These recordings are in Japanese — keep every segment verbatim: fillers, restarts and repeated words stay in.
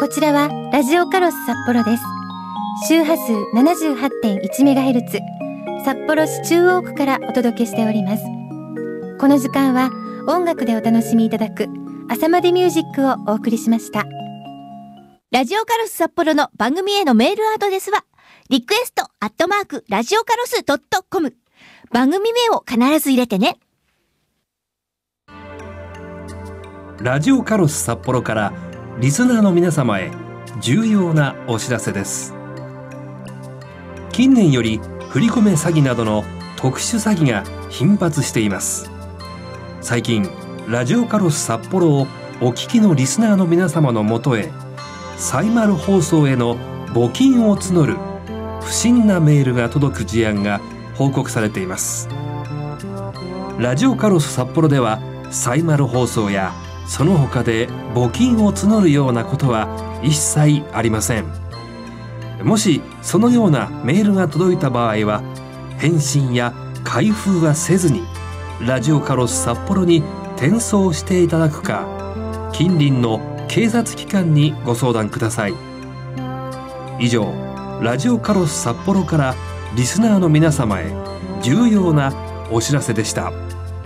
こちらはラジオカロス札幌です。周波数 ななじゅうはちてんいちメガヘルツ、札幌市中央区からお届けしております。この時間は音楽でお楽しみいただく朝までミュージックをお送りしました。 ラジオカロス札幌の番組へのメールアドレスはリクエストアットマークラジオカロスドットコム。番組名を必ず入れてね。 ラジオカロス札幌からリスナーの皆様へ重要なお知らせです。近年より振り込め詐欺などの特殊詐欺が頻発しています。最近ラジオカロス札幌をお聞きのリスナーの皆様のもとへ、サイマル放送への募金を募る不審なメールが届く事案が報告されています。ラジオカロス札幌ではサイマル放送やその他で募金を募るようなことは一切ありません。もしそのようなメールが届いた場合は、返信や開封はせずにラジオカロス札幌に転送していただくか、近隣の警察機関にご相談ください。以上、ラジオカロス札幌からリスナーの皆様へ重要なお知らせでした。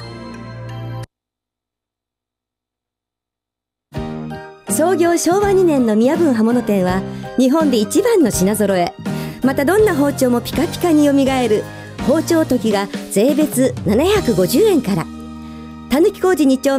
創業しょうわにねんの宮文刃物店は日本で一番の品揃え。またどんな包丁もピカピカによみがえる包丁研ぎが税別ななひゃくごじゅうえんから。たぬき工事に丁目